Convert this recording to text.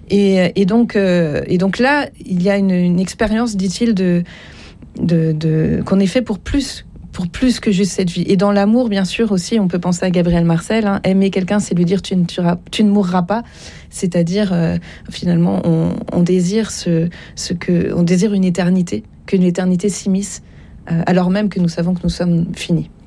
Et donc là, il y a une expérience, dit-il, qu'on est fait pour plus que juste cette vie. Et dans l'amour, bien sûr, aussi, on peut penser à Gabriel Marcel. Aimer quelqu'un, c'est lui dire tu ne mourras pas. C'est-à-dire, finalement, on désire on désire une éternité, que l'éternité s'immisce, alors même que nous savons que nous sommes finis.